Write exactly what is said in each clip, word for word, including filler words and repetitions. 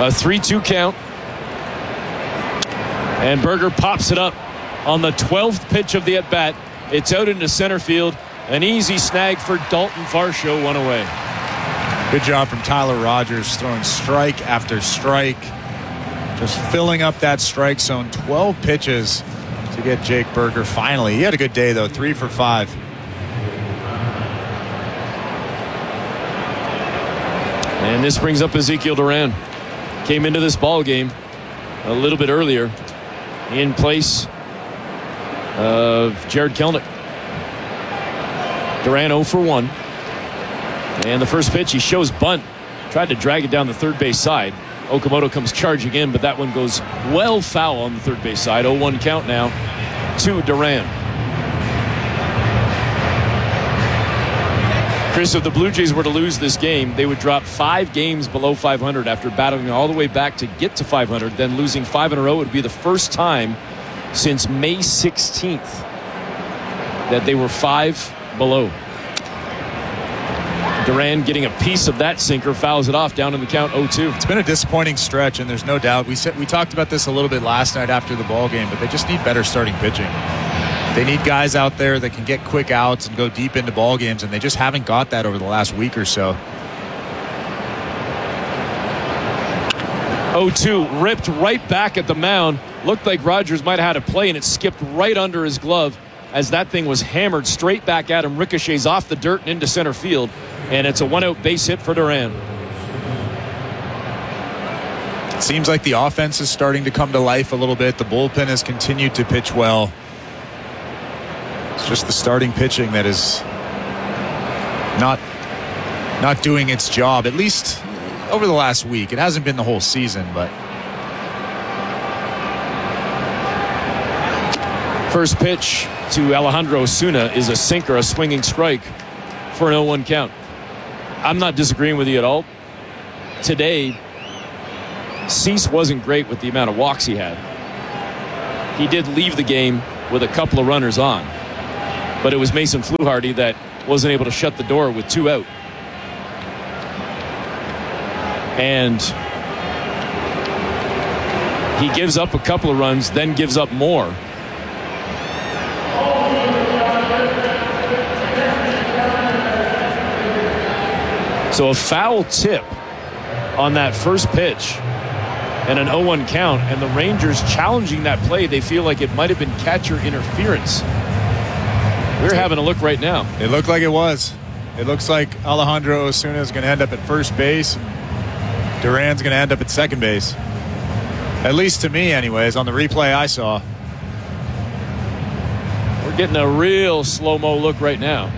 A three two count. And Berger pops it up on the twelfth pitch of the at-bat. It's out into center field. An easy snag for Dalton Varsho, one away. Good job from Tyler Rogers, throwing strike after strike. Just filling up that strike zone. twelve pitches to get Jake Berger finally. He had a good day, though. Three for five. And this brings up Ezekiel Duran. Came into this ball game a little bit earlier in place of Jared Kelnick. Duran oh for one. And the first pitch, he shows bunt. Tried to drag it down the third base side. Okamoto comes charging in, but that one goes well foul on the third base side. oh one count now to Duran. Chris, if the Blue Jays were to lose this game, they would drop five games below five hundred after battling all the way back to get to five hundred. Then losing five in a row would be the first time since May sixteenth that they were five below. Duran getting a piece of that sinker, fouls it off down in the count oh two. It's been a disappointing stretch, and there's no doubt. We said we talked about this a little bit last night after the ball game, but they just need better starting pitching. They need guys out there that can get quick outs and go deep into ball games, and they just haven't got that over the last week or so. oh two ripped right back at the mound. Looked like Rogers might have had a play, and it skipped right under his glove as that thing was hammered straight back at him, ricochets off the dirt and into center field, and it's a one-out base hit for Duran. It seems like the offense is starting to come to life a little bit. The bullpen has continued to pitch well. It's just the starting pitching that is not not doing its job, at least over the last week. It hasn't been the whole season, but first pitch to Alejandro Osuna is a sinker, a swinging strike for an oh one count. I'm not disagreeing with you at all. Today, Cease wasn't great with the amount of walks he had. He did leave the game with a couple of runners on, but it was Mason Fluharty that wasn't able to shut the door with two out. And he gives up a couple of runs, then gives up more. So a foul tip on that first pitch and an oh one count, and the Rangers challenging that play. They feel like it might have been catcher interference. We're having a look right now. It looked like it was. It looks like Alejandro Osuna is going to end up at first base. Duran's going to end up at second base. At least to me, anyways, on the replay I saw. We're getting a real slow-mo look right now.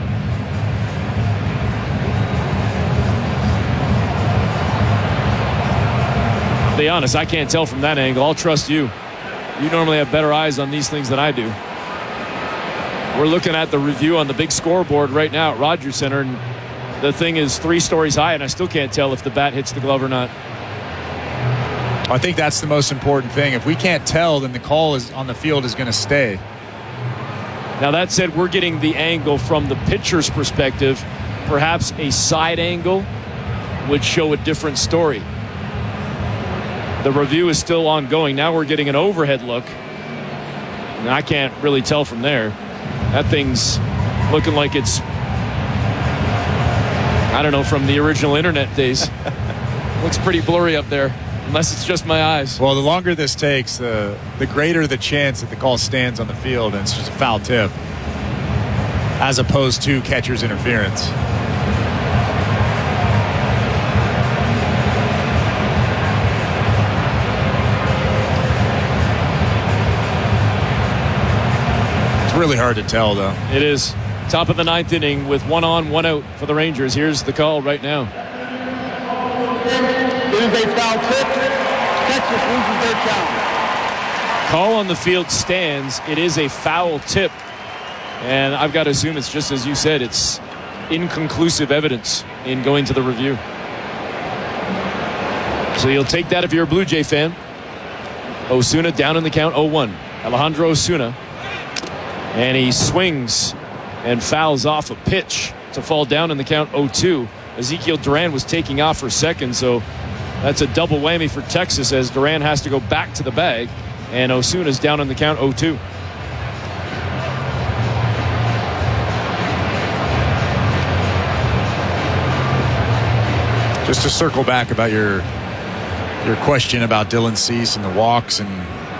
To be honest, I can't tell from that angle. I'll trust you. You normally have better eyes on these things than I do. We're looking at the review on the big scoreboard right now at Rogers Center, and the thing is three stories high, and I still can't tell if the bat hits the glove or not. I think that's the most important thing. If we can't tell, then the call is on the field is going to stay. Now, that said, we're getting the angle from the pitcher's perspective. Perhaps a side angle would show a different story. The review is still ongoing. Now we're getting an overhead look, and I can't really tell from there. That thing's looking like it's, I don't know, from the original internet days. Looks pretty blurry up there, unless it's just my eyes. Well, the longer this takes, the the greater the chance that the call stands on the field and it's just a foul tip, as opposed to catcher's interference. It's really hard to tell, though. It is. Top of the ninth inning with one on, one out for the Rangers. Here's the call right now. It is a foul tip. Texas loses their challenge. Call on the field stands. It is a foul tip. And I've got to assume it's just as you said. It's inconclusive evidence in going to the review. So you'll take that if you're a Blue Jay fan. Osuna down in the count, oh one. Alejandro Osuna. And he swings and fouls off a pitch to fall down in the count oh two. Ezekiel Duran was taking off for second, so That's a double whammy for Texas as Duran has to go back to the bag, and Osuna's down in the count oh two. Just to circle back about your your question about Dylan Cease and the walks and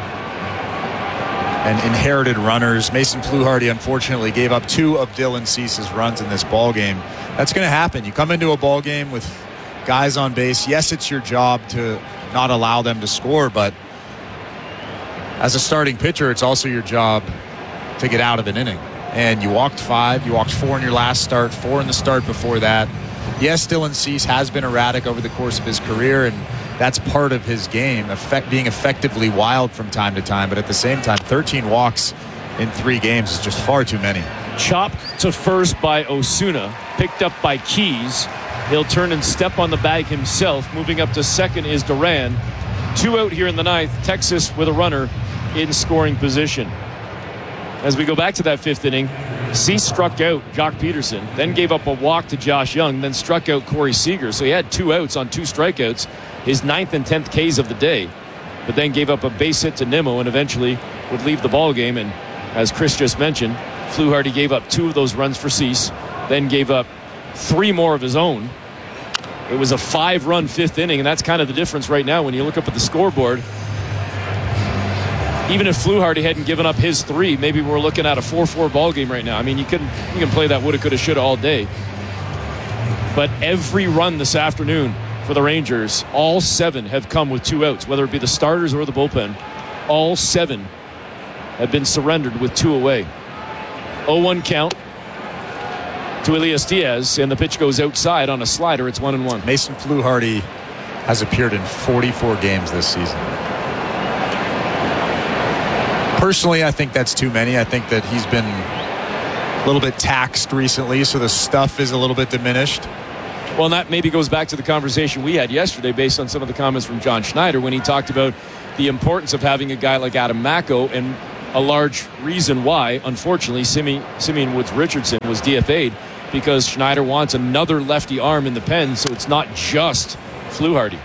and inherited runners. Mason Fluharty unfortunately gave up two of Dylan Cease's runs in this ball game. That's going to happen. You come into a ball game with guys on base. Yes, it's your job to not allow them to score, but as a starting pitcher, it's also your job to get out of an inning. And you walked five, you walked four in your last start, four in the start before that. Yes, Dylan Cease has been erratic over the course of his career, and that's part of his game, effect, being effectively wild from time to time. But at the same time, thirteen walks in three games is just far too many. Chopped to first by Osuna, picked up by Keys. He'll turn and step on the bag himself. Moving up to second is Duran. Two out here in the ninth. Texas with a runner in scoring position. As we go back to that fifth inning, Cease struck out Jock Peterson, then gave up a walk to Josh Young, then struck out Corey Seager. So he had two outs on two strikeouts, his ninth and tenth Ks of the day, but then gave up a base hit to Nimmo and eventually would leave the ball game. And as Chris just mentioned, Fluharty gave up two of those runs for Cease, then gave up three more of his own. It was a five-run fifth inning, and that's kind of the difference right now when you look up at the scoreboard. Even if Fluharty hadn't given up his three, maybe we're looking at a four four ball game right now. I mean, you can you can play that woulda, coulda, shoulda all day. But every run this afternoon for the Rangers, all seven have come with two outs, whether it be the starters or the bullpen. All seven have been surrendered with two away. oh one count to Elias Diaz, and the pitch goes outside on a slider. It's one and one. Mason Fluharty has appeared in forty-four games this season. Personally, I think that's too many. I think that he's been a little bit taxed recently, so the stuff is a little bit diminished. Well, and that maybe goes back to the conversation we had yesterday based on some of the comments from John Schneider when he talked about the importance of having a guy like Adam Macko, and a large reason why, unfortunately, Simeon, Simeon Woods-Richardson was D F A'd, because Schneider wants another lefty arm in the pen, so it's not just Fluharty.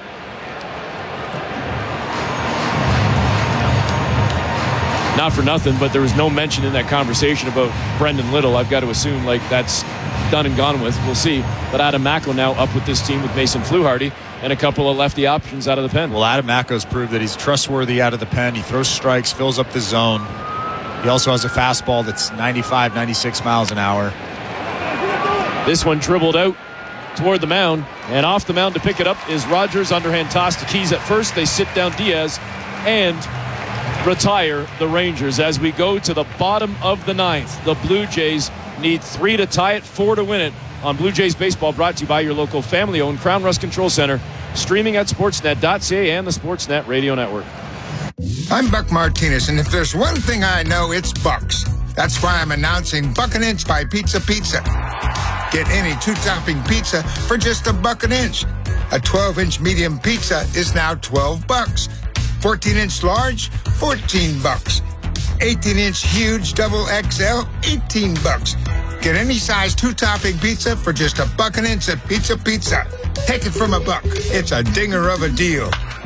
Not for nothing, but there was no mention in that conversation about Brendan Little. I've got to assume like that's done and gone with. We'll see. But Adam Macko now up with this team with Mason Fluharty and a couple of lefty options out of the pen. Well, Adam Macko's proved that he's trustworthy out of the pen. He throws strikes, fills up the zone. He also has a fastball that's ninety-five, ninety-six miles an hour. This one dribbled out toward the mound, and off the mound to pick it up is Rogers. Underhand toss to Keys at first. They sit down Diaz and retire the Rangers as we go to the bottom of the ninth. The Blue Jays need three to tie it, four to win it. On Blue Jays Baseball, brought to you by your local family-owned Crown Rust Control Center, streaming at sportsnet dot c a and the Sportsnet Radio Network. I'm Buck Martinez, and if there's one thing I know, it's Bucks. That's why I'm announcing Buck an Inch by Pizza Pizza. Get any two-topping pizza for just a buck an inch. A twelve-inch medium pizza is now twelve bucks. fourteen-inch large, fourteen bucks. eighteen-inch huge double X L, eighteen bucks. Get any size two-topping pizza for just a buck an inch at Pizza Pizza. Take it from a buck. It's a dinger of a deal.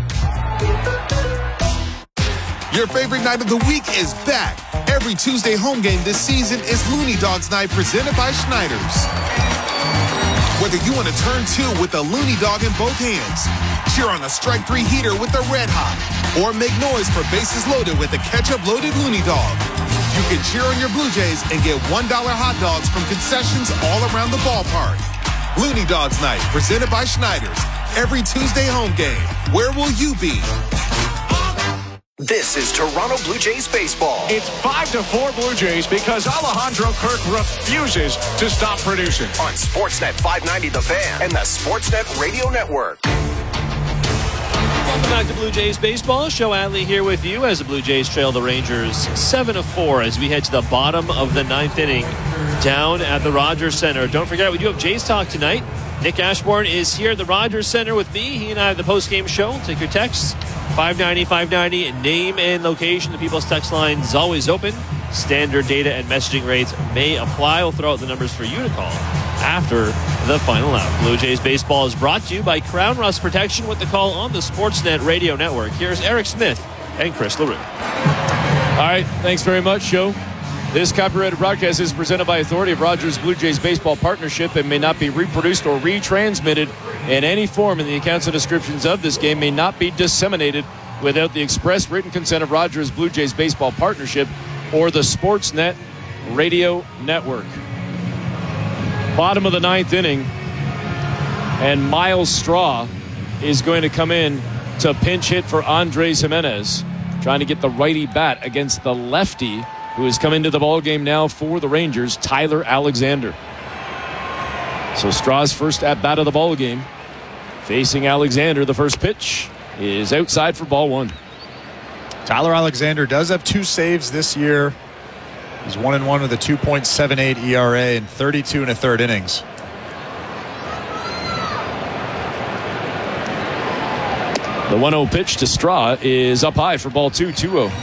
Your favorite night of the week is back. Every Tuesday home game this season is Looney Dogs Night presented by Schneiders. Whether you want to turn two with a Looney Dog in both hands, cheer on a strike three heater with the Red Hot, or make noise for bases loaded with a ketchup-loaded Looney Dog, you can cheer on your Blue Jays and get one dollar hot dogs from concessions all around the ballpark. Looney Dogs Night presented by Schneiders. Every Tuesday home game. Where will you be? This is Toronto Blue Jays baseball. It's five to four Blue Jays because Alejandro Kirk refuses to stop producing. On Sportsnet five ninety The Fan and the Sportsnet Radio Network. Welcome back to Blue Jays baseball. Show Adley here with you as the Blue Jays trail the Rangers seven to four as we head to the bottom of the ninth inning down at the Rogers Center. Don't forget, we do have Jays Talk tonight. Nick Ashbourne is here at the Rogers Center with me. He and I have the post-game show. Take your texts. five ninety, five ninety, name and location. The People's Text line is always open. Standard data and messaging rates may apply. We'll throw out the numbers for you to call after the final out. Blue Jays baseball is brought to you by Crown Rust Protection with the call on the Sportsnet Radio Network. Here's Eric Smith and Chris LaRue. All right, thanks very much, Joe. This copyrighted broadcast is presented by authority of Rogers Blue Jays Baseball Partnership and may not be reproduced or retransmitted in any form, and the accounts and descriptions of this game may not be disseminated without the express written consent of Rogers Blue Jays Baseball Partnership or the Sportsnet Radio Network. Bottom of the ninth inning, and Miles Straw is going to come in to pinch hit for Andres Jimenez, trying to get the righty bat against the lefty who has come into the ball game now for the Rangers, Tyler Alexander. So Straw's first at bat of the ball game, facing Alexander. The first pitch is outside for ball one. Tyler Alexander does have two saves this year. He's one and one with a two point seven eight E R A in thirty-two and a third innings. The one oh pitch to Straw is up high for ball two, two oh.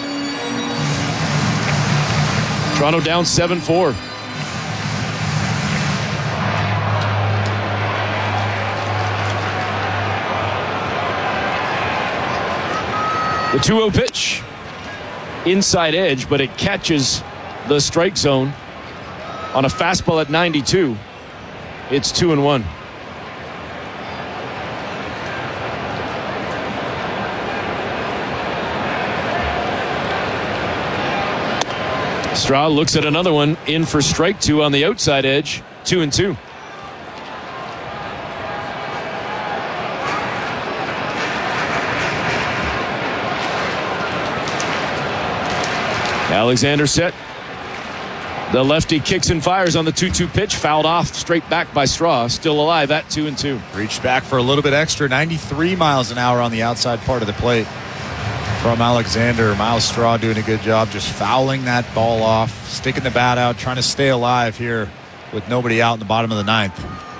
Toronto down seven four. The two oh pitch. Inside edge, but it catches the strike zone on a fastball at ninety-two. It's two and one. Straw looks at another one in for strike two on the outside edge. Two and two. Alexander set. The lefty kicks and fires on the two two pitch. Fouled off straight back by Straw. Still alive at two and two. Reached back for a little bit extra. ninety-three miles an hour on the outside part of the plate from Alexander. Miles Straw doing a good job just fouling that ball off, sticking the bat out, trying to stay alive here with nobody out in the bottom of the ninth.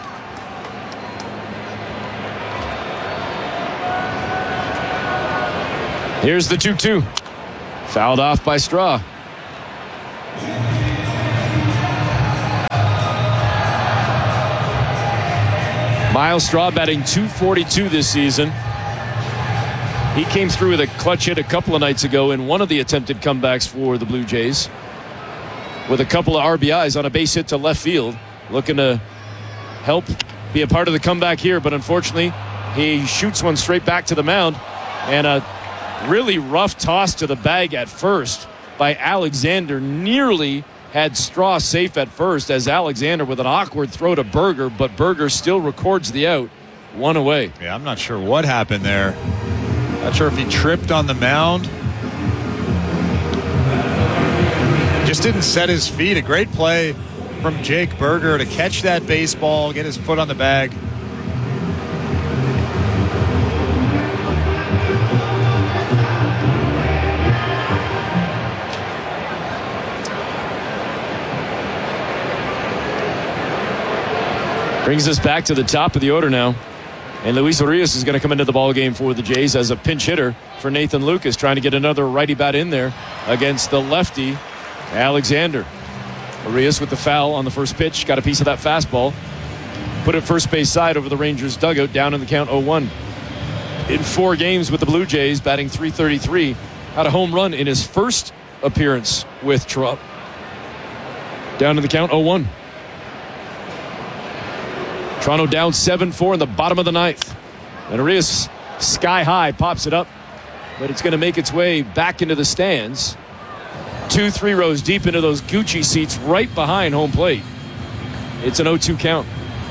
Here's the two two. Fouled off by Straw. Miles Straw batting two forty-two this season. He came through with a clutch hit a couple of nights ago in one of the attempted comebacks for the Blue Jays, with a couple of R B Is on a base hit to left field, looking to help be a part of the comeback here, but unfortunately he shoots one straight back to the mound, and a really rough toss to the bag at first by Alexander nearly had Straw safe at first, as Alexander with an awkward throw to Berger, but Berger still records the out. One away. Yeah, I'm not sure what happened there. Not sure if he tripped on the mound. Just didn't set his feet. A great play from Jake Berger to catch that baseball, get his foot on the bag. Brings us back to the top of the order now. And Luis Urias is going to come into the ball game for the Jays as a pinch hitter for Nathan Lucas, trying to get another righty bat in there against the lefty, Alexander. Urias with the foul on the first pitch, got a piece of that fastball. Put it first base side over the Rangers dugout, down in the count oh one. In four games with the Blue Jays, batting three thirty-three. Had a home run in his first appearance with Trop. Down in the count oh one. Toronto down seven four in the bottom of the ninth. And Urias sky high pops it up, but it's going to make its way back into the stands. Two, three rows deep into those Gucci seats right behind home plate. It's an oh two count.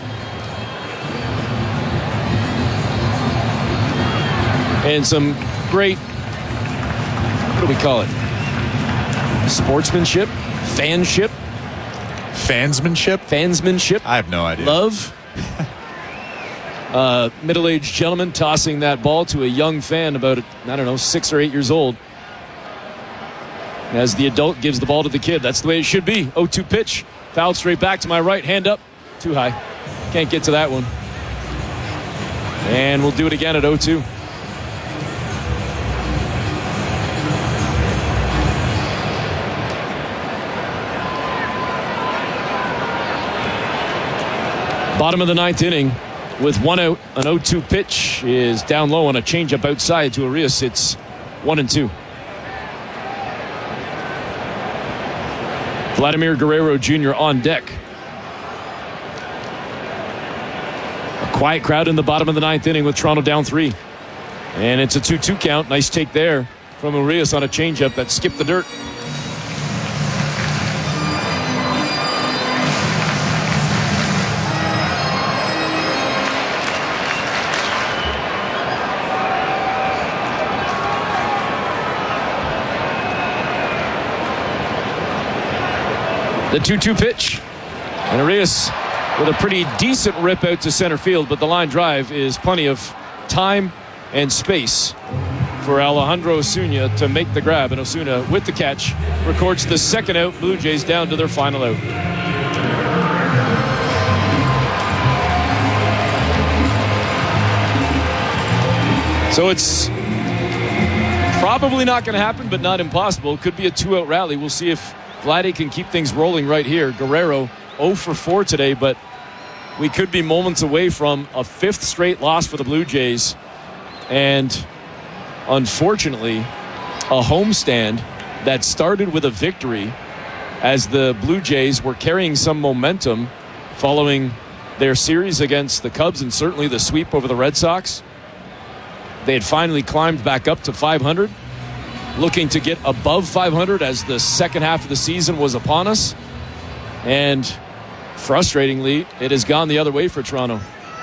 And some great, what do we call it? Sportsmanship? Fanship? Fansmanship? Fansmanship? I have no idea. Love? uh, middle-aged gentleman tossing that ball to a young fan about, I don't know, six or eight years old. As the adult gives the ball to the kid. That's the way it should be. oh two pitch. Fouled straight back to my right. Hand up. Too high. Can't get to that one. And we'll do it again at oh two. Bottom of the ninth inning with one out. An oh two pitch is down low on a changeup outside to Arias. It's one and two. Vladimir Guerrero Junior on deck. A quiet crowd in the bottom of the ninth inning with Toronto down three. And it's a two two count. Nice take there from Arias on a changeup that skipped the dirt. The two two pitch. And Arias with a pretty decent rip out to center field, but the line drive is plenty of time and space for Alejandro Osuna to make the grab. And Osuna, with the catch, records the second out. Blue Jays down to their final out. So it's probably not going to happen, but not impossible. It could be a two-out rally. We'll see if Vladdy can keep things rolling right here. Guerrero oh for four today, but we could be moments away from a fifth straight loss for the Blue Jays. And unfortunately, a homestand that started with a victory as the Blue Jays were carrying some momentum following their series against the Cubs and certainly the sweep over the Red Sox. They had finally climbed back up to five hundred. Looking to get above five hundred as the second half of the season was upon us. And frustratingly, it has gone the other way for Toronto.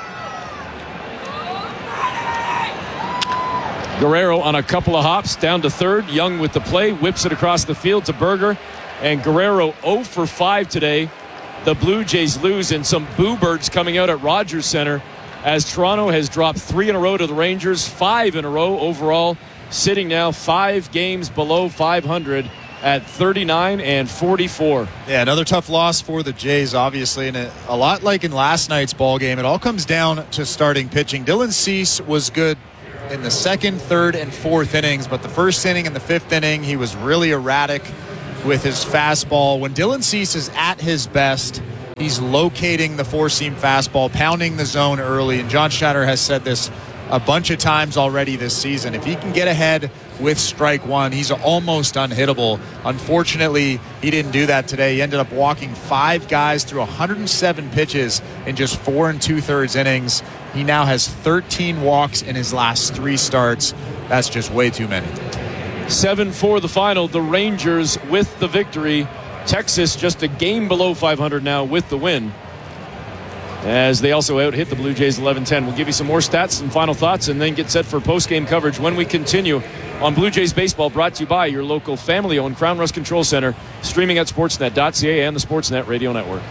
Guerrero on a couple of hops down to third. Young with the play, whips it across the field to Berger. And Guerrero oh for five today. The Blue Jays lose, and some boo birds coming out at Rogers Center as Toronto has dropped three in a row to the Rangers, five in a row overall. Sitting now five games below five hundred at thirty-nine and forty-four. Yeah, another tough loss for the Jays, obviously. And it, a lot like in last night's ball game, it all comes down to starting pitching. Dylan Cease was good in the second, third, and fourth innings. But the first inning and the fifth inning, he was really erratic with his fastball. When Dylan Cease is at his best, he's locating the four-seam fastball, pounding the zone early. And John Schneider has said this a bunch of times already this season. If he can get ahead with strike one, he's almost unhittable. Unfortunately, he didn't do that today. He ended up walking five guys through one hundred seven pitches in just four and two-thirds innings. He now has thirteen walks in his last three starts. That's just way too many. seven four the final. The Rangers with the victory. Texas just a game below five hundred now with the win, as they also out-hit the Blue Jays eleven ten. We'll give you some more stats and final thoughts and then get set for post-game coverage when we continue on Blue Jays Baseball, brought to you by your local family-owned Crown Rust Control Center, streaming at sportsnet dot c a and the Sportsnet Radio Network.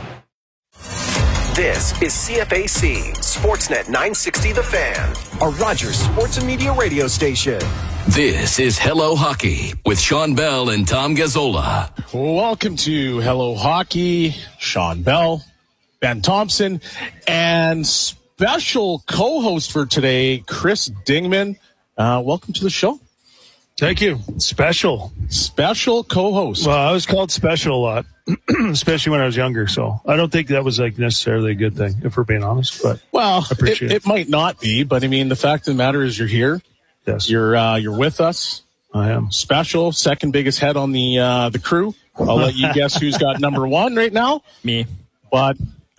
This is C F A C, Sportsnet nine sixty The Fan, a Rogers Sports and Media radio station. This is Hello Hockey with Sean Bell and Tom Gazzola. Welcome to Hello Hockey. Sean Bell, Ben Thompson, and special co-host for today, Chris Dingman. Uh, welcome to the show. Thank you. Special. Special co-host. Well, I was called special a lot, especially when I was younger, so I don't think that was like necessarily a good thing, if we're being honest. But well, I appreciate it, it. it might not be, but I mean, the fact of the matter is you're here. Yes. You're uh, you're with us. I am. Special, second biggest head on the uh, the crew. I'll let you guess who's got number one right now. Me. But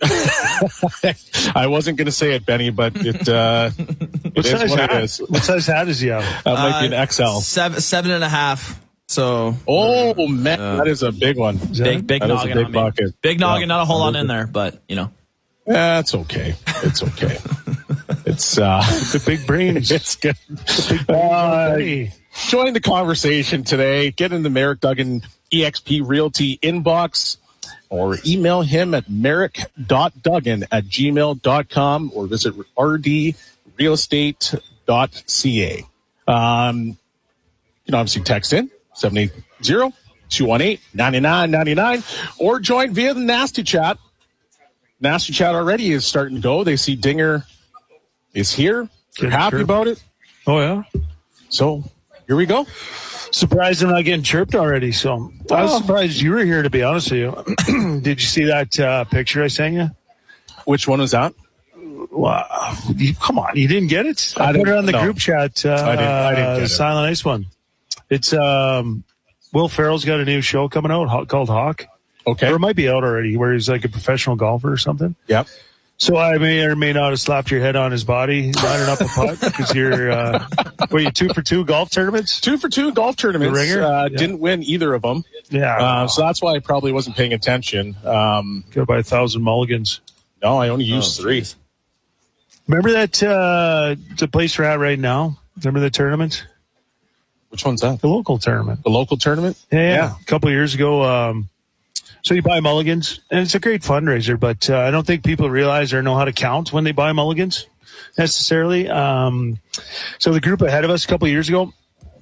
I wasn't going to say it, Benny, but it, uh, it what is size what hat? it is. What size hat does he have? That might be an Uh, X L. Seven, seven and a half. So. Oh, man, uh, that is a big one. Big, big that noggin is a big on me. bucket. Big noggin, yeah. not a whole lot in there, but, you know. That's okay. It's okay. It's uh, the big brains. It's good. The big uh, join the conversation today. Get in the Merrick Duggan E X P Realty inbox or email him at merrick dot duggan at gmail dot com or visit r d real estate dot c a. Um, you can obviously text in seven eight zero, two one eight, nine nine nine nine or join via the Nasty Chat. Nasty Chat already is starting to go. They see Dinger is here. They're happy chirped. about it. Oh, yeah? So, here we go. Surprised I'm not getting chirped already, so I was Oh. surprised you were here, to be honest with you. Did you see that uh, picture I sent you? Which one was that? Wow. You, come on, you didn't get it? I, I put it on the no. group chat. Uh, I didn't, I didn't get the it. Silent Ice one. It's um, Will Ferrell's got a new show coming out called Hawk. Okay. Or it might be out already, where he's like a professional golfer or something. Yep. So I may or may not have slapped your head on his body, lining up a putt, because you're, uh, were you two for two golf tournaments? Two for two golf tournaments. The ringer? Uh, Yeah. Didn't win either of them. Yeah. Uh, so that's why I probably wasn't paying attention. Um, Got by a thousand mulligans. No, I only used Oh, three. geez. Remember that, uh, the place we're at right now? Remember the tournament? Which one's that? The local tournament. The local tournament? Yeah. yeah. A couple of years ago, um, so you buy mulligans, and it's a great fundraiser, but uh, I don't think people realize or know how to count when they buy mulligans necessarily. Um, so the group ahead of us a couple of years ago,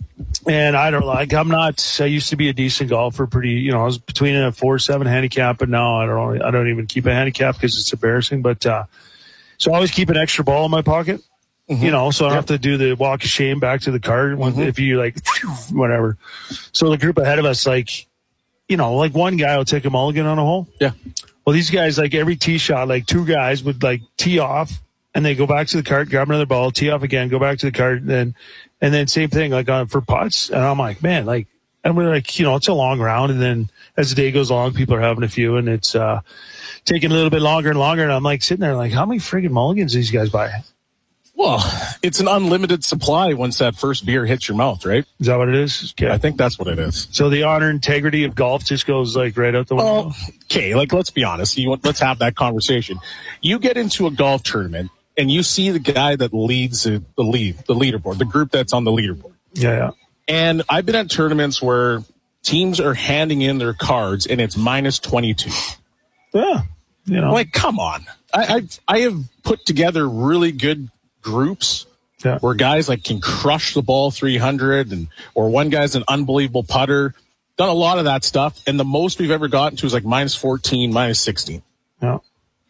and I don't like, I'm not, I used to be a decent golfer, pretty, you know, I was between a four, seven handicap, but now I don't, I don't even keep a handicap because it's embarrassing. But, uh, so I always keep an extra ball in my pocket, mm-hmm. you know, so I don't yep. have to do the walk of shame back to the cart mm-hmm. if you like, whatever. So the group ahead of us, like, you know, like one guy will take a mulligan on a hole. Yeah. Well, these guys, like every tee shot, like two guys would like tee off and they go back to the cart, grab another ball, tee off again, go back to the cart, and then, and then same thing, like on for putts. And I'm like, man, like, and we're like, you know, it's a long round. And then as the day goes along, people are having a few and it's, uh, taking a little bit longer and longer. And I'm like sitting there like, how many friggin' mulligans these guys buy? Well, it's an unlimited supply once that first beer hits your mouth, right? Is that what it is? Okay. I think that's what it is. So the honor integrity of golf just goes like right out the window. Well, okay, like let's be honest. You want, let's have that conversation. You get into a golf tournament and you see the guy that leads the, the lead, the leaderboard, the group that's on the leaderboard. Yeah, yeah. And I've been at tournaments where teams are handing in their cards and it's minus twenty-two. Yeah, you know, like come on. I I've, I have put together really good groups yeah. where guys like can crush the ball three hundred and or one guy's an unbelievable putter. Done a lot of that stuff, and the most we've ever gotten to is like minus fourteen, minus sixteen. Yeah.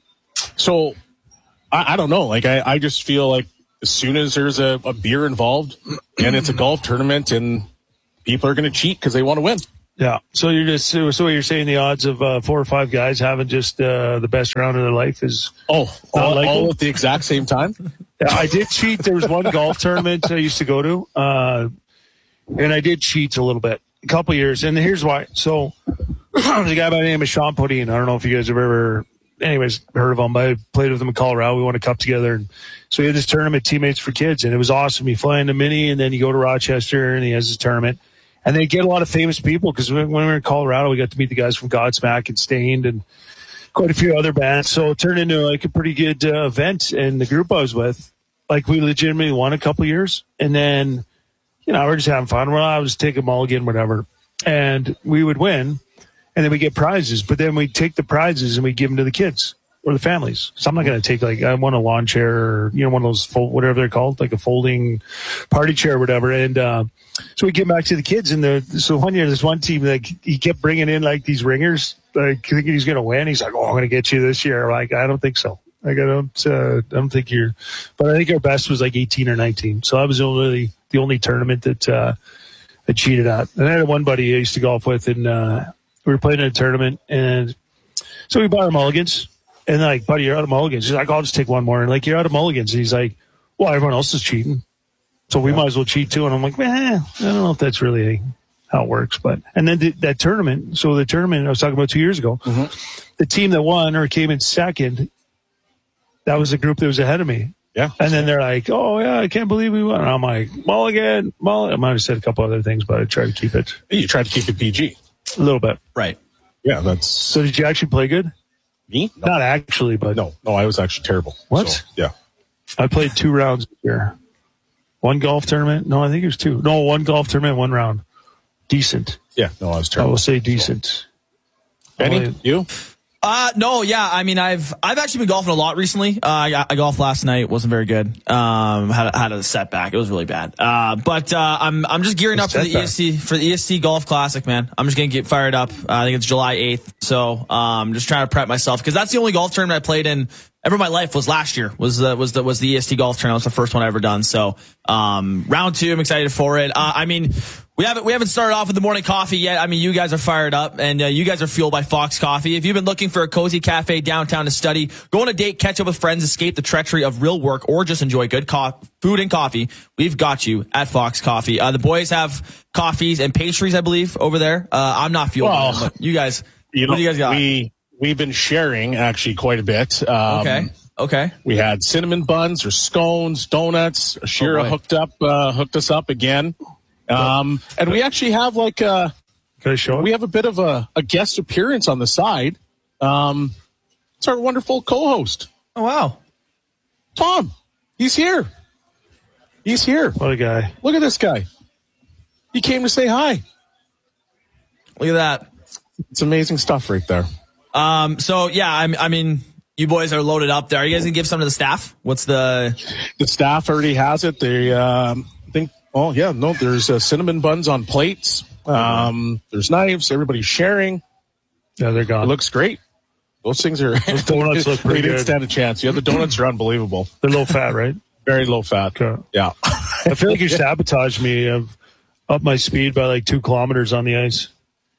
So I, I don't know. Like I, I just feel like as soon as there's a, a beer involved and it's a golf tournament and people are going to cheat because they want to win. Yeah. So you're just so what you're saying the odds of uh, four or five guys having just uh, the best round of their life is oh all, all at the exact same time. Yeah, I did cheat. There was one golf tournament I used to go to, uh, and I did cheat a little bit, a couple years. And here's why. So there's a guy by the name of Sean Podine. I don't know if you guys have ever, anyways, heard of him. I played with him in Colorado. We won a cup together. And so he had this tournament, Teammates for Kids, and it was awesome. You fly into Mini, and then you go to Rochester, and he has his tournament. And they get a lot of famous people because when we were in Colorado, we got to meet the guys from Godsmack and Stained and quite a few other bands. So it turned into like a pretty good uh, event. And the group I was with, like we legitimately won a couple years. And then, you know, we're just having fun. Well, I was taking mulligan, whatever. And we would win. And then we get prizes. But then we take the prizes and we give them to the kids or the families. So I'm not going to take like, I want a lawn chair or, you know, one of those, fold, whatever they're called, like a folding party chair or whatever. And, uh, so we give them back to the kids. And the, so one year, this one team, like he kept bringing in like these ringers, like thinking he's going to win. He's like, oh, I'm going to get you this year. Like, I don't think so. Like, I don't, uh, I don't think you're, but I think our best was like eighteen or nineteen. So I was only the only tournament that, uh, I cheated at. And I had one buddy I used to golf with, and, uh, we were playing in a tournament, and so we bought our mulligans. And like, buddy, you're out of mulligans. He's like, I'll just take one more. And like, you're out of mulligans. And he's like, well, everyone else is cheating, so we yeah. might as well cheat too. And I'm like, eh, I don't know if that's really how it works. But, and then the, that tournament, so the tournament I was talking about two years ago, mm-hmm. the team that won or came in second, that was the group that was ahead of me. Yeah. And then they're like, oh yeah, I can't believe we won. And I'm like, mulligan, mulligan. I might have said a couple other things, but I tried to keep it. You tried to keep it P G. A little bit. Right. Yeah, that's. So did you actually play good? Me? No. Not actually, but. No, no, I was actually terrible. What? So, yeah. I played two rounds here. One golf tournament. No, I think it was two. No, one golf tournament, one round. Decent. Yeah, no, I was terrible. I will say decent. Benny, you? Uh, no, yeah. I mean, I've I've actually been golfing a lot recently. Uh, I, I golfed last night. Wasn't very good. Um, had had a setback. It was really bad. Uh, but uh, I'm I'm just gearing up for the E S C for the E S C Golf Classic, man. I'm just gonna get fired up. Uh, I think it's July eighth. So um, just trying to prep myself because that's the only golf tournament I played in ever in my life was last year. Was the was the was the E S T golf tournament. It was the first one I ever done. So um, round two, I'm excited for it. Uh, I mean, we haven't we haven't started off with the morning coffee yet. I mean, you guys are fired up, and uh, you guys are fueled by Fox Coffee. If you've been looking for a cozy cafe downtown to study, go on a date, catch up with friends, escape the treachery of real work, or just enjoy good co- food and coffee, we've got you at Fox Coffee. Uh, the boys have coffees and pastries, I believe, over there. Uh, I'm not fueled. Well, by them, but you guys, you what know, do you guys got? We we've been sharing actually quite a bit. Um, okay. Okay. We had cinnamon buns or scones, donuts. Shira oh hooked up, uh, hooked us up again. Um, and we actually have like a, Can I show it? we have a bit of a, a guest appearance on the side. Um, it's our wonderful co-host, Oh, wow. Tom. He's here. He's here. What a guy. Look at this guy. He came to say hi. Look at that. It's amazing stuff right there. Um, so yeah, I, I mean, you boys are loaded up there. Are you guys gonna give some to the staff? What's the? The staff already has it. They um, think. Oh yeah, no. There's uh, cinnamon buns on plates. Um, there's knives. Everybody's sharing. Yeah, they're It gone. looks great. Those things are. Those donuts look pretty They didn't good. stand a chance. Yeah, the donuts are unbelievable. They're low fat, right? Very low fat. Okay. Yeah. I feel like you sabotaged me. I've upped my speed by like two kilometers on the ice.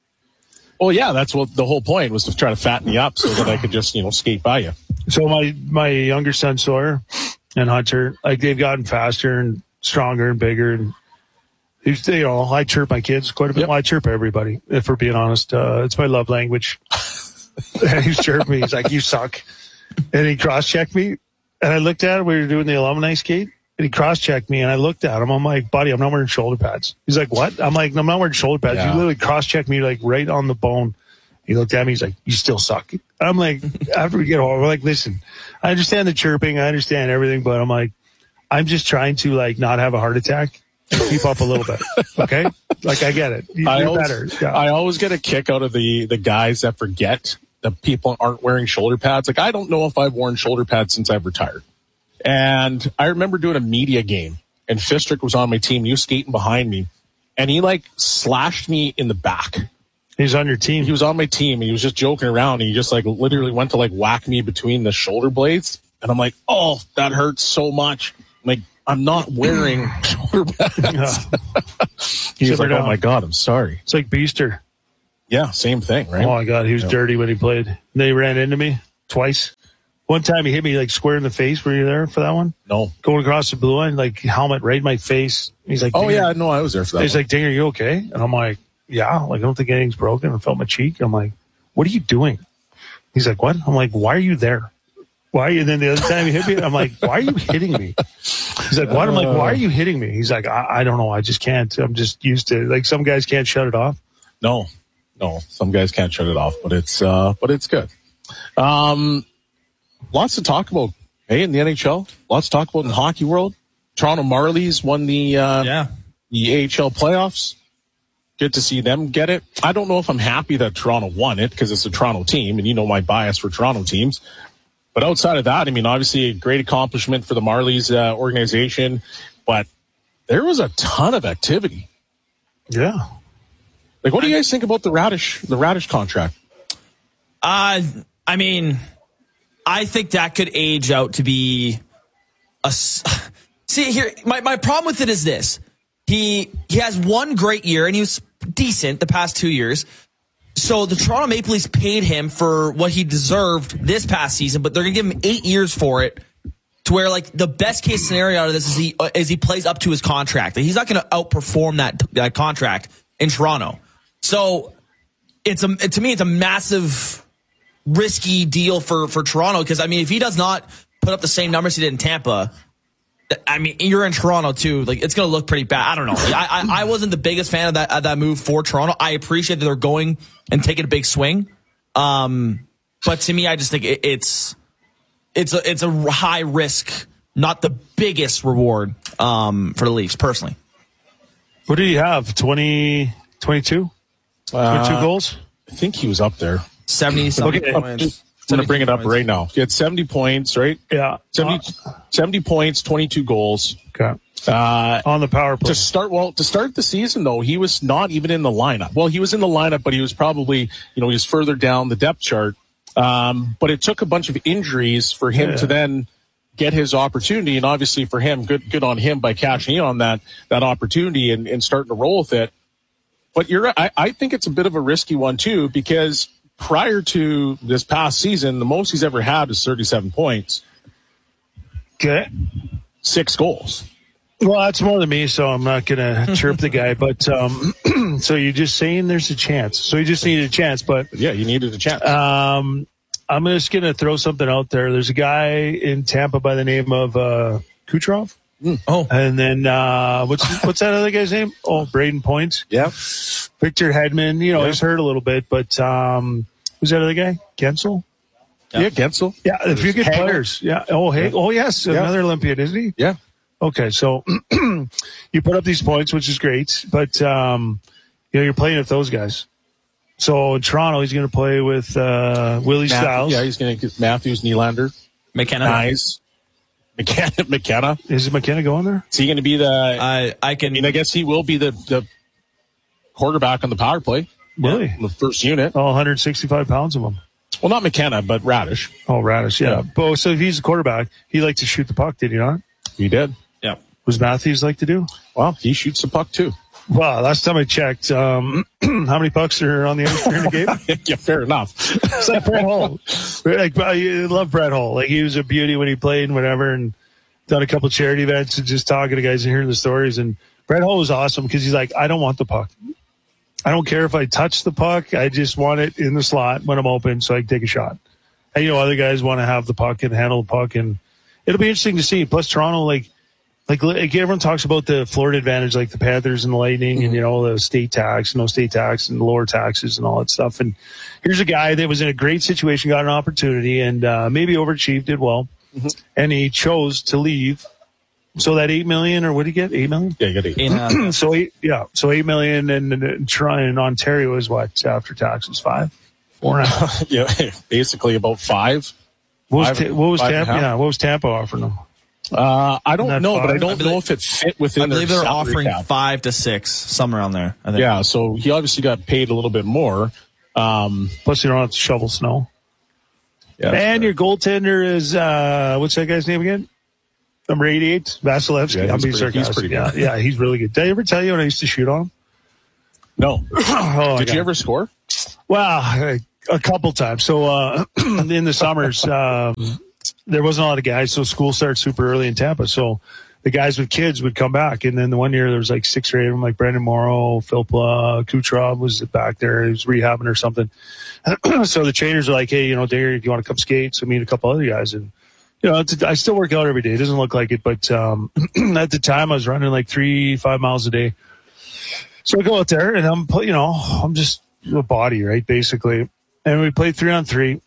Well, yeah, that's what the whole point was, to try to fatten you up so that I could just, you know, skate by you. So my my younger son Sawyer and Hunter, like they've gotten faster and stronger and bigger, and he's, you know, I chirp my kids quite a bit. Yep. Well, I chirp everybody, if we're being honest. Uh, it's my love language. And he's chirped me. He's like, "You suck," and he cross-checked me. And I looked at him. We were doing the alumni skate, and he cross-checked me. And I looked at him. I'm like, "Buddy, I'm not wearing shoulder pads." He's like, "What?" I'm like, "I'm not wearing shoulder pads." Yeah. You literally cross-checked me like right on the bone. He looked at me. He's like, "You still suck." I'm like, after we get home, we're like, "Listen, I understand the chirping. I understand everything, but I'm like, I'm just trying to like not have a heart attack and keep up a little bit." Okay, like I get it. You're I always, better. Yeah. I always get a kick out of the the guys that forget that people aren't wearing shoulder pads. Like, I don't know if I've worn shoulder pads since I've retired. And I remember doing a media game, and Fistrick was on my team. He was skating behind me, and he like slashed me in the back. He's on your team. He was on my team, and he was just joking around. And he just like literally went to like whack me between the shoulder blades, and I'm like, "Oh, that hurts so much." I'm like, I'm not wearing shoulder pads. He's like, "Oh my God, I'm sorry." It's like Beaster. Yeah, same thing, right? Oh my God, he was Yeah. dirty when he played. They ran into me twice. One time he hit me like square in the face. Were you there for that one? No. Going across the blue line, like helmet right in my face. He's like, Oh "Dinger." yeah, no, I was there for that. He's one. like, "Dinger, you okay?" And I'm like, "Yeah." Like, I don't think anything's broken. I felt my cheek. I'm like, "What are you doing?" He's like, "What?" I'm like, "Why are you there? Why are you?" And then the other time he hit me, I'm like, "Why are you hitting me?" He's like, "What?" I'm like, "Why are you hitting me?" He's like, I, I don't know. I just can't. I'm just used to, like, some guys can't shut it off. No, no, some guys can't shut it off, but it's uh, but it's good. Um, lots to talk about. Hey, in the N H L, lots to talk about in the hockey world. Toronto Marlies won the uh, Yeah. the A H L playoffs. Good to see them get it. I don't know if I'm happy that Toronto won it because it's a Toronto team, and you know my bias for Toronto teams. But outside of that, I mean, obviously a great accomplishment for the Marlies uh, organization. But there was a ton of activity. Yeah. Like, what do you guys think about the Radish the Radish contract? Uh, I mean, I think that could age out to be a. s- See here, my, my problem with it is this: he he has one great year and he was decent the past two years. So the Toronto Maple Leafs paid him for what he deserved this past season, but they're gonna give him eight years for it. To where, like, the best case scenario out of this is he uh, is he plays up to his contract. Like, he's not going to outperform that that contract in Toronto. So it's a to me it's a massive risky deal for for Toronto, because I mean, if he does not put up the same numbers he did in Tampa, I mean, you're in Toronto too. Like, it's going to look pretty bad. I don't know. I, I I wasn't the biggest fan of that of that move for Toronto. I appreciate that they're going and taking a big swing. Um, but to me, I just think it, it's. It's a it's a high risk, not the biggest reward um, for the Leafs, personally. What do you have? twenty, twenty-two? Uh, twenty-two goals? I think he was up there. seventy something Okay, points. I'm going to bring it up right now. He had seventy points, right? Yeah. seventy, seventy points, twenty-two goals. Okay. Uh, On the power play. to start, well, to start the season, though, he was not even in the lineup. Well, he was in the lineup, but he was probably, you know, he was further down the depth chart. Um, but it took a bunch of injuries for him Yeah. to then get his opportunity. And obviously for him, good good on him by cashing in on that that opportunity and, and starting to roll with it. But you're right. I, I think it's a bit of a risky one, too, because prior to this past season, the most he's ever had is thirty-seven points. Okay. Six goals. Well, that's more than me, so I'm not going to chirp the guy. But um, so you're just saying there's a chance. So you just needed a chance. But yeah, you needed a chance. Um, I'm just going to throw something out there. There's a guy in Tampa by the name of uh, Kucherov. Mm. Oh, and then uh, what's what's that other guy's name? Oh, Braden Point. Yeah, Victor Hedman. You know, yeah. he's hurt a little bit, but um, who's that other guy? Gensel. Yeah, yeah Gensel. Yeah, a few good Hagel. players. Yeah. Oh, hey. Oh, yes, yeah. another Olympian, isn't he? Yeah. Okay, so you put up these points, which is great, but um, you know you're playing with those guys. So in Toronto, he's going to play with uh, Willie Matthew, Styles. Yeah, he's going to get Matthews, Nylander, McKenna. Nice. McKenna. McKenna. Is McKenna going there? Is he going to be the? I I can. I mean, I guess he will be the the quarterback on the power play. Really? Yeah, the first unit. Oh, one hundred sixty-five pounds of him. Well, not McKenna, but Radish. Oh, Radish, yeah. Yeah. But so if he's the quarterback, he liked to shoot the puck, did he not? He did. Yeah. Was Matthews like to do? Well, he shoots the puck too. Well, last time I checked, um, how many pucks are on the ice during the game? Yeah, fair enough. It's like Brett Hull. Like, I love Brett Hull. Like, he was a beauty when he played and whatever, and done a couple charity events and just talking to guys and hearing the stories. And Brett Hull was awesome because he's like, I don't want the puck. I don't care if I touch the puck. I just want it in the slot when I'm open so I can take a shot. And, you know, other guys want to have the puck and handle the puck, and it'll be interesting to see. Plus, Toronto, like, like, like everyone talks about the Florida advantage, like the Panthers and the Lightning, mm-hmm. and, you know, the state tax, no state tax and lower taxes and all that stuff. And here's a guy that was in a great situation, got an opportunity, and uh, maybe overachieved, did well, mm-hmm. and he chose to leave. So that eight million, or what did he get? Eight million? Yeah, you got eight. In, uh, so eight, yeah, so eight million, and, and, and trying in Ontario is what after taxes? Five, four and a half. Yeah, basically about five. What was, five, ta- what was five Tampa? Yeah, what was Tampa offering them? Uh, I don't know, five? but I don't I believe, know if it fit within. I believe their they're salary offering cap. five to six, somewhere around there. I think. Yeah, so he obviously got paid a little bit more. Um, Plus, you don't have to shovel snow. Yeah, and your goaltender is uh, what's that guy's name again? Number eighty-eight, Vasilevsky. Yeah, I'm being pretty, sarcastic. he's pretty yeah, good. yeah, he's really good. Did I ever tell you when I used to shoot on him? No. oh, Did you ever score? Well, a, a couple times. So uh, in the summers, um, there wasn't a lot of guys, so school started super early in Tampa. So the guys with kids would come back, and then the one year there was like six or eight of them, like Brandon Morrow, Philpla, Kucherov was back there. He was rehabbing or something. So the trainers were like, "Hey, you know, Derek, you want to come skate?" So me and a couple other guys, and you know, it's, I still work out every day. It doesn't look like it, but um, at the time I was running like three, five miles a day. So I go out there and I'm, you know, I'm just a body, right, basically. And we played three on three,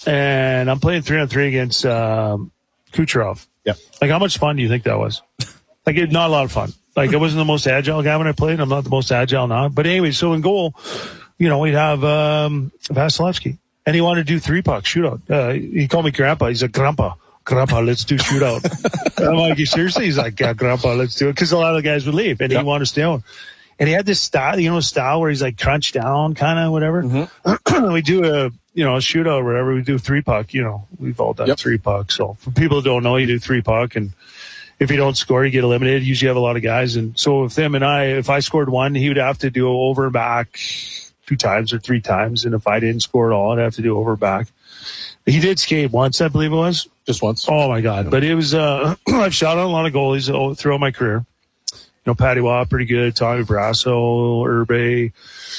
and I'm playing three on three against um, Kucherov. Yeah. Like, how much fun do you think that was? Like, it, not a lot of fun. Like, I wasn't the most agile guy when I played. I'm not the most agile now. But anyway, so in goal, you know, we'd have um, Vasilevsky, and he wanted to do three puck shootout. Uh, he called me Grandpa. He's like, Grandpa. Grandpa, let's do shootout. I'm like, you seriously? He's like, yeah, Grandpa, let's do it. Because a lot of the guys would leave, and yep. he wanted to stay on. And he had this style, you know, style where he's like crunched down, kind of whatever. Mm-hmm. We do a, you know, a shootout or whatever. We do three puck. You know, we've all done yep. three puck. So for people who don't know, you do three puck, and if you don't score, you get eliminated. Usually, you have a lot of guys, and so if him and I, if I scored one, he would have to do over and back two times or three times, and if I didn't score at all, I'd have to do over and back. He did skate once, I believe it was. Just once. Oh, my God. But it was, uh, I've shot on a lot of goalies throughout my career. You know, Patty Waugh, pretty good. Tommy Brasso, Urbe,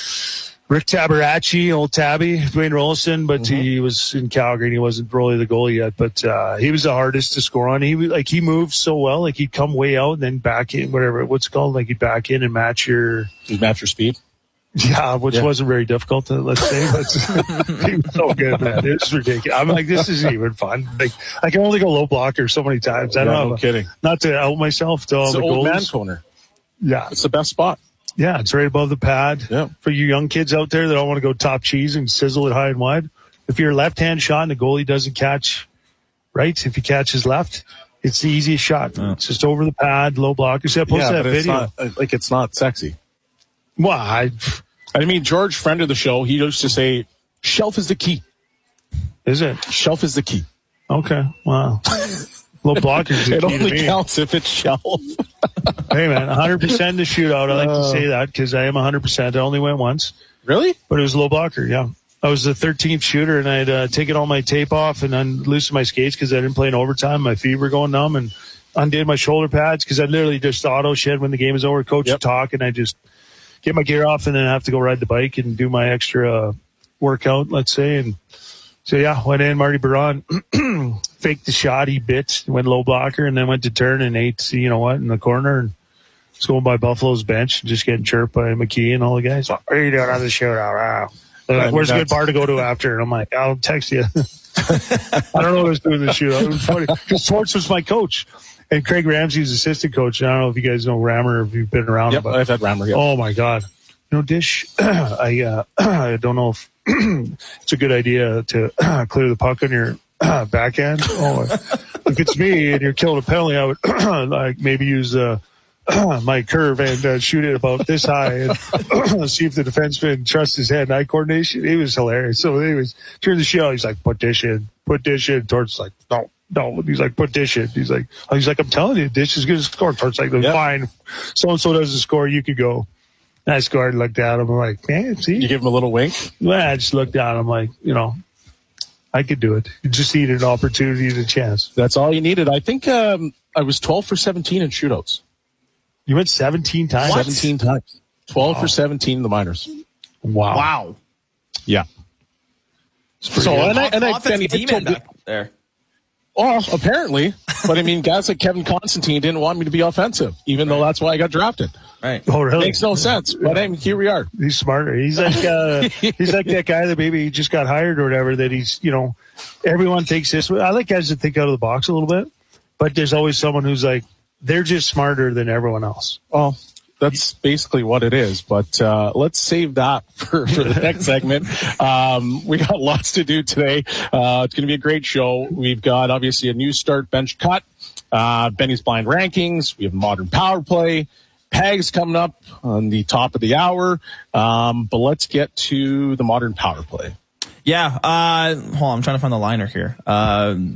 Rick Tabaracci, old Tabby, Dwayne Rollison, but mm-hmm. he was in Calgary and he wasn't really the goalie yet. But uh, he was the hardest to score on. He like he moved so well. Like he'd come way out and then back in, whatever, what's it called? Like he'd back in and match your... He'd match your speed? Yeah, which yeah. wasn't very difficult, to, let's say. But he was so good, man. It was ridiculous. I'm like, this isn't even fun. Like, I can only go low blocker so many times. I don't yeah, know. No kidding. Not to out myself to all it's the the old goals. man corner. Yeah. It's the best spot. Yeah, it's right above the pad. Yeah. For you young kids out there that don't want to go top cheese and sizzle it high and wide, if you're a left-hand shot and the goalie doesn't catch right, if he catches left, it's the easiest shot. Yeah. It's just over the pad, low blocker. See, I posted yeah, that but video. It's not, like, it's not sexy. Well, I... I mean, George, friend of the show, he used to say, shelf is the key. Is it? Shelf is the key. Okay. Wow. Low block is the it key only to me. counts if it's shelf. Hey, man, one hundred percent in the shootout. I like uh, to say that because I am one hundred percent. I only went once. Really? But it was low blocker, yeah. I was the thirteenth shooter, and I'd uh, taken all my tape off and unloosened my skates because I didn't play in overtime. My feet were going numb, and undid my shoulder pads because I literally just auto shed when the game is over. Coach yep. would talk, and I just get my gear off, and then I have to go ride the bike and do my extra uh, workout, let's say. And so, yeah, went in, Marty Baron, faked the shot, he bit, went low blocker, and then went to turn and ate, you know what, in the corner. And was going by Buffalo's bench, just getting chirped by McKee and all the guys. What are you doing on the shootout? Wow. Like, I where's mean, a good bar to go to after? And I'm like, I'll text you. I don't know what I was doing the shootout. It was funny because Torts was my coach. And Craig Ramsey's assistant coach. And I don't know if you guys know Rammer, if you've been around. Yep, but, I've had Rammer. Yep. Oh, my God. You know, Dish, I uh, I don't know if it's a good idea to clear the puck on your backhand. Oh, if it's me and you're killing a penalty, I would like maybe use uh, my curve and uh, shoot it about this high and see if the defenseman trusts his hand-eye coordination. It was hilarious. So anyways, during the show, he's like, put dish in, put dish in. Tort's like, no. No, he's like, put dish in. He's like, he's like, I'm telling you, dish is going to score. Tort's like, yep. Fine. So-and-so doesn't score. You could go. And I scored and looked at him. I'm like, man, see? You give him a little wink? Well, I just looked at him like, you know, I could do it. You just needed an opportunity and a chance. That's all you needed. I think um, I was twelve for seventeen in shootouts. You went seventeen times? What? seventeen times. twelve wow. for seventeen in the minors. Wow. Wow. Yeah. So, and I, and I, and I demon back there. Well, apparently. But, I mean, guys like Kevin Constantine didn't want me to be offensive, even right. though that's why I got drafted. Right. Oh, really? Makes no sense. But I mean, here we are. He's smarter. He's like uh, he's like that guy that maybe he just got hired or whatever, that he's, you know, everyone takes this. I like guys that think out of the box a little bit, but there's always someone who's like, they're just smarter than everyone else. Well, that's basically what it is. But uh, let's save that for, for the next segment. Um, we got lots to do today. Uh, it's going to be a great show. We've got, obviously, a new start bench cut, uh, Benny's blind rankings. We have modern power play. Pags coming up on the top of the hour. Um, but let's get to the modern power play. Yeah, uh, hold on, I'm trying to find the liner here. Uh, I've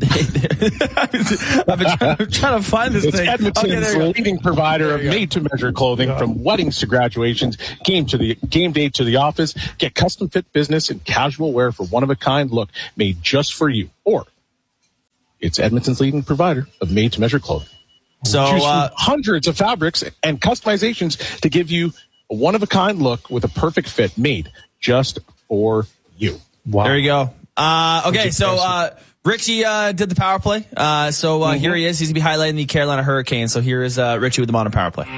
been trying, I'm trying to find this it's thing. Edmonton's okay, leading provider of made-to-measure clothing, yeah. From weddings to graduations, game to the game day to the office. Get custom-fit business and casual wear for one-of-a-kind look made just for you. Or it's Edmonton's leading provider of made-to-measure clothing. So Choose uh, from hundreds of fabrics and customizations to give you a one-of-a-kind look with a perfect fit made just for you. Wow. There you go. Uh, okay, so uh, Richie uh, did the power play. Uh, so uh, mm-hmm. Here he is. He's going to be highlighting the Carolina Hurricanes. So here is uh, Richie with the modern power play.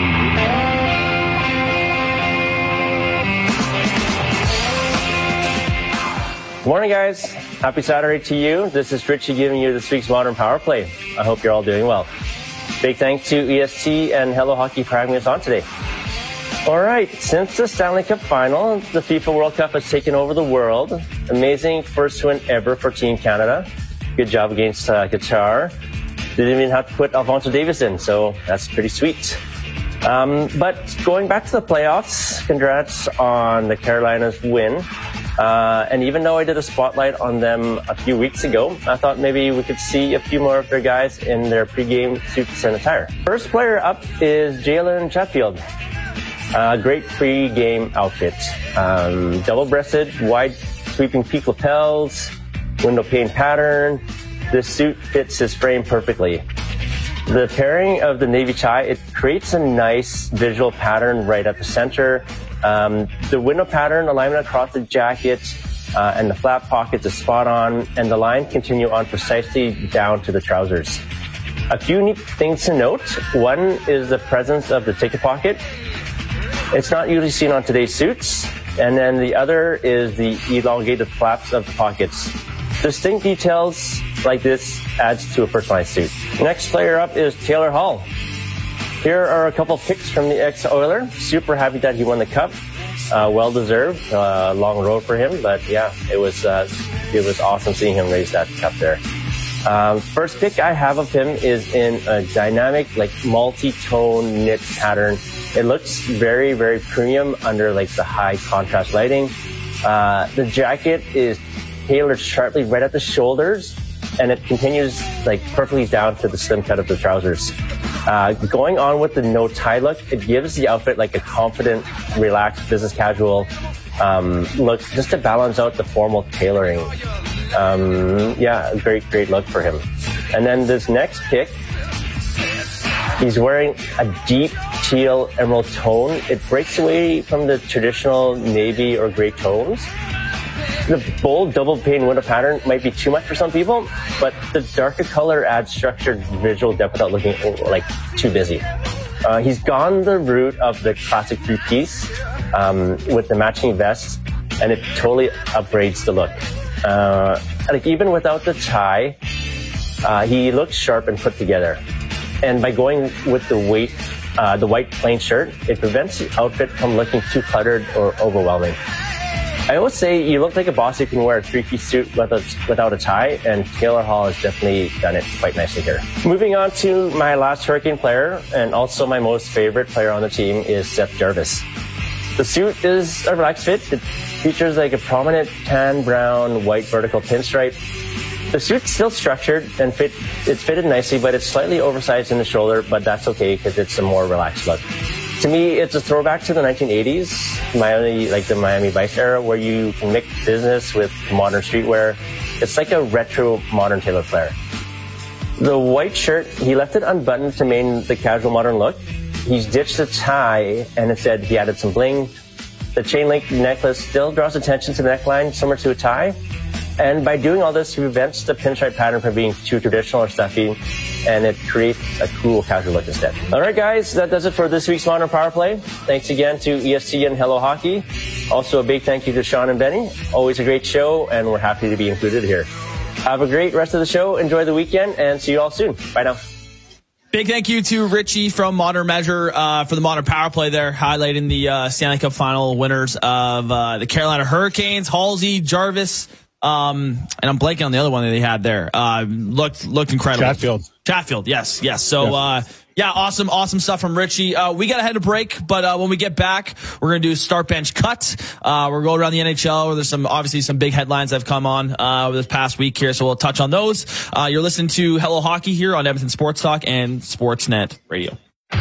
Good morning, guys. Happy Saturday to you. This is Richie giving you this week's modern power play. I hope you're all doing well. Big thanks to E S T and Hello Hockey for having us on today. All right, since the Stanley Cup final, the FIFA World Cup has taken over the world. Amazing first win ever for Team Canada. Good job against uh, Qatar. Didn't even have to put Alphonso Davies in, so that's pretty sweet. Um, but going back to the playoffs, congrats on the Carolinas win. Uh, and even though I did a spotlight on them a few weeks ago, I thought maybe we could see a few more of their guys in their pregame suits and attire. First player up is Jalen Chatfield. Uh, great pre-game outfit. Um, double-breasted, wide sweeping peak lapels, window pane pattern. This suit fits his frame perfectly. The pairing of the navy tie, it creates a nice visual pattern right at the center. Um, the window pattern alignment across the jacket uh, and the flap pockets is spot on, and the lines continue on precisely down to the trousers. A few neat things to note. One is the presence of the ticket pocket. It's not usually seen on today's suits. And then the other is the elongated flaps of the pockets. Distinct details like this adds to a personalized suit. Next player up is Taylor Hall. Here are a couple picks from the ex-Oiler. Super happy that he won the cup. Uh, well deserved. Uh, long road for him, but yeah, it was uh, it was awesome seeing him raise that cup there. Um, first pick I have of him is in a dynamic, like multi-tone knit pattern. It looks very, very premium under like the high contrast lighting. Uh, the jacket is tailored sharply right at the shoulders, and it continues like perfectly down to the slim cut of the trousers. Uh, going on with the no tie look, it gives the outfit like a confident, relaxed, business casual um, look, just to balance out the formal tailoring. Um, yeah, a great, great look for him. And then this next pick, he's wearing a deep teal emerald tone. It breaks away from the traditional navy or gray tones. The bold double pane window pattern might be too much for some people, but the darker color adds structured visual depth without looking like too busy. Uh, he's gone the route of the classic three-piece um, with the matching vest, and it totally upgrades the look. Uh, like even without the tie, uh, he looks sharp and put together. And by going with the weight, uh, the white plain shirt, it prevents the outfit from looking too cluttered or overwhelming. I always say you look like a boss who can wear a three-piece suit without, without a tie, and Taylor Hall has definitely done it quite nicely here. Moving on to my last Hurricane player, and also my most favorite player on the team, is Seth Jarvis. The suit is a relaxed fit. It features like a prominent tan, brown, white vertical pinstripe. The suit's still structured and fit. It's fitted nicely, but it's slightly oversized in the shoulder, but that's okay because it's a more relaxed look. To me, it's a throwback to the nineteen eighties, Miami, like the Miami Vice era, where you can mix business with modern streetwear. It's like a retro modern Taylor Flair. The white shirt, he left it unbuttoned to maintain the casual modern look. He's ditched the tie, and instead he added some bling. The chain link necklace still draws attention to the neckline, similar to a tie. And by doing all this, he prevents the pinstripe pattern from being too traditional or stuffy, and it creates a cool casual look instead. All right, guys, that does it for this week's Modern Power Play. Thanks again to E S T and Hello Hockey. Also, a big thank you to Sean and Benny. Always a great show, and we're happy to be included here. Have a great rest of the show. Enjoy the weekend, and see you all soon. Bye now. Big thank you to Richie from Modern Measure uh, for the Modern Power Play there, highlighting the uh, Stanley Cup final winners of uh, the Carolina Hurricanes, Halsey, Jarvis, um, and I'm blanking on the other one that they had there. Uh, looked looked incredible. Chatfield. Chatfield, yes, yes. So, uh, yeah, awesome, awesome stuff from Richie. Uh, we got to head to break, but uh, when we get back, we're going to do Start Bench Cut. Uh, we're going around the N H L where there's some, obviously some big headlines that have come on uh, over this past week here, so we'll touch on those. Uh, you're listening to Hello Hockey here on Edmonton Sports Talk and Sportsnet Radio.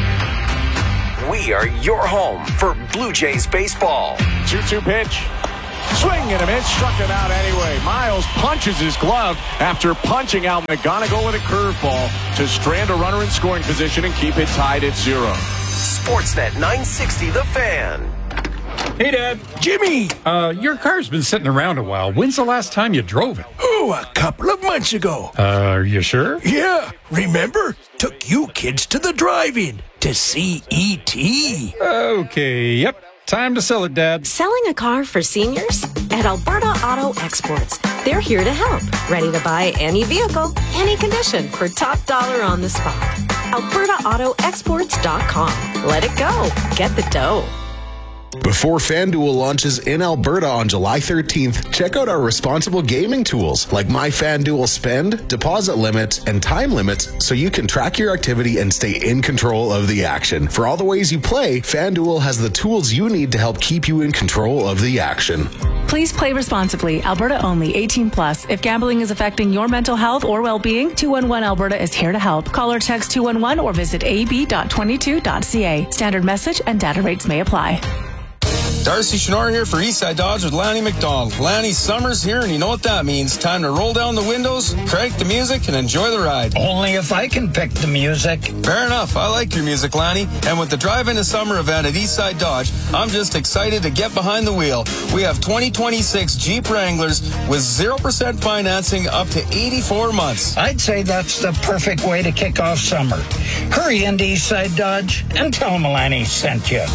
We are your home for Blue Jays baseball. two two pitch. Swing and a miss, struck him out anyway. Miles punches his glove after punching out McGonigal with a curveball to strand a runner in scoring position and keep it tied at zero. Sportsnet nine sixty, The Fan. Hey, Dad. Jimmy, uh, your car's been sitting around a while. When's the last time you drove it? Oh, a couple of months ago. Uh, are you sure? Yeah. Remember? Took you kids to the drive-in to see E T Okay, yep. Time to sell it, Dad. Selling a car for seniors? At Alberta Auto Exports. They're here to help. Ready to buy any vehicle, any condition for top dollar on the spot. Alberta Auto Exports dot com. Let it go. Get the dough. Before FanDuel launches in Alberta on July thirteenth, check out our responsible gaming tools like My FanDuel Spend, deposit limits, and time limits so you can track your activity and stay in control of the action. For all the ways you play, FanDuel has the tools you need to help keep you in control of the action. Please play responsibly. Alberta only. eighteen plus. If gambling is affecting your mental health or well-being, two one one Alberta is here to help. Call or text two one one or visit a b dot twenty-two dot c a. Standard message and data rates may apply. Darcy Schnorr here for Eastside Dodge with Lanny McDonald. Lanny, summer's here, and you know what that means. Time to roll down the windows, crank the music, and enjoy the ride. Only if I can pick the music. Fair enough. I like your music, Lanny. And with the Drive Into Summer event at Eastside Dodge, I'm just excited to get behind the wheel. We have twenty twenty-six Jeep Wranglers with zero percent financing up to eighty-four months. I'd say that's the perfect way to kick off summer. Hurry into Eastside Dodge and tell them Lanny sent you.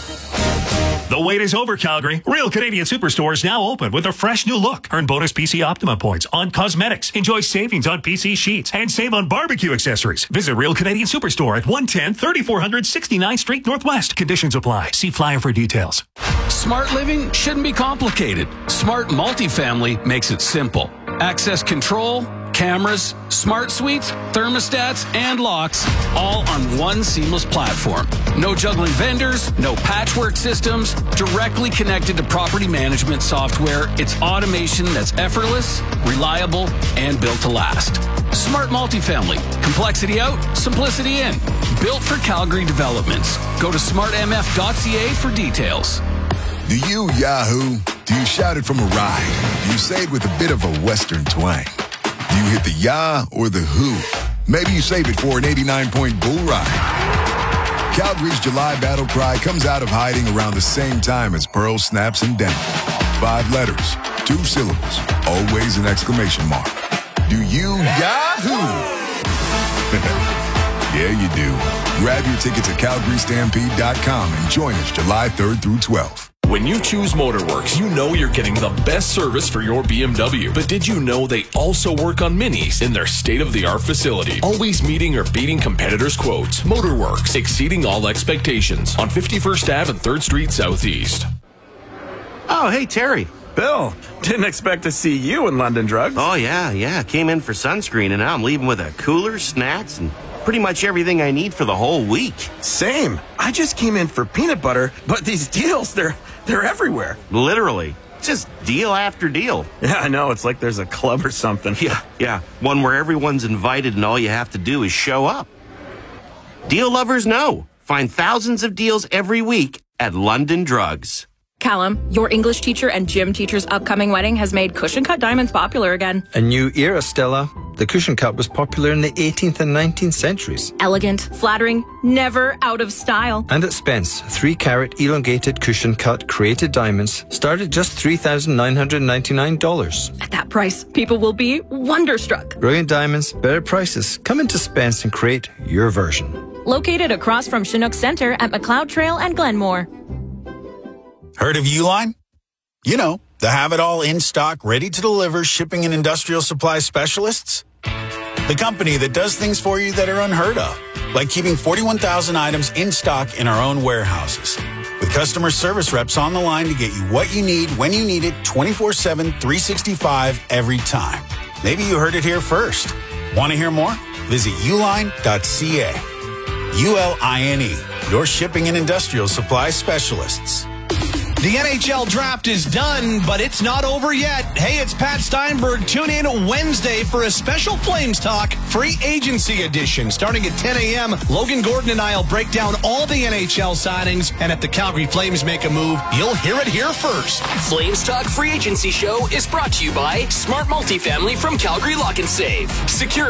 The wait is over, Calgary. Real Canadian Superstore is now open with a fresh new look. Earn bonus P C Optima points on cosmetics. Enjoy savings on P C sheets and save on barbecue accessories. Visit Real Canadian Superstore at one ten thirty-four hundred sixty-ninth Street Northwest. Conditions apply. See flyer for details. Smart living shouldn't be complicated. Smart multifamily makes it simple. Access control, Cameras, smart suites, thermostats, and locks, all on one seamless platform. No juggling vendors, no patchwork systems, directly connected to property management software. It's automation that's effortless, reliable, and built to last. Smart multifamily. Complexity out, simplicity in. Built for Calgary developments. Go to smart m f dot c a for details. Do you Yahoo? Do you shout it from a ride? Do you say it with a bit of a Western twang? Do you hit the Yah or the Who? Maybe you save it for an eighty-nine point bull ride. Calgary's July battle cry comes out of hiding around the same time as Pearl snaps and down. Five letters, two syllables, always an exclamation mark. Do you Yahoo? Yeah, you do. Grab your tickets at calgary stampede dot com and join us July third through twelfth. When you choose Motorworks, you know you're getting the best service for your B M W. But did you know they also work on minis in their state-of-the-art facility? Always meeting or beating competitors' quotes. Motorworks, exceeding all expectations on fifty-first Avenue and third Street Southeast. Oh, hey, Terry. Bill, didn't expect to see you in London Drugs. Oh, yeah, yeah. Came in for sunscreen, and now I'm leaving with a cooler, snacks, and pretty much everything I need for the whole week. Same. I just came in for peanut butter, but these deals, they're they're everywhere. Literally. Just deal after deal. Yeah, I know. It's like there's a club or something. Yeah, yeah. One where everyone's invited and all you have to do is show up. Deal lovers know. Find thousands of deals every week at London Drugs. Callum, your English teacher and gym teacher's upcoming wedding has made cushion cut diamonds popular again. A new era, Stella. The cushion cut was popular in the eighteenth and nineteenth centuries. Elegant, flattering, never out of style. And at Spence, three carat elongated cushion cut created diamonds start at just three thousand nine hundred ninety-nine dollars. At that price, people will be wonderstruck. Brilliant diamonds, better prices. Come into Spence and create your version. Located across from Chinook Center at McLeod Trail and Glenmore. Heard of Uline? You know, the have-it-all in-stock, ready-to-deliver shipping and industrial supply specialists. The company that does things for you that are unheard of, like keeping forty-one thousand items in stock in our own warehouses. With customer service reps on the line to get you what you need, when you need it, twenty-four seven, three sixty-five, every time. Maybe you heard it here first. Want to hear more? Visit uline dot c a. U L I N E, your shipping and industrial supply specialists. The N H L draft is done, but it's not over yet. Hey, it's Pat Steinberg. Tune in Wednesday for a special Flames Talk free agency edition. Starting at ten a.m., Logan Gordon and I will break down all the N H L signings. And if the Calgary Flames make a move, you'll hear it here first. Flames Talk free agency show is brought to you by Smart Multifamily from Calgary Lock and Save. Secure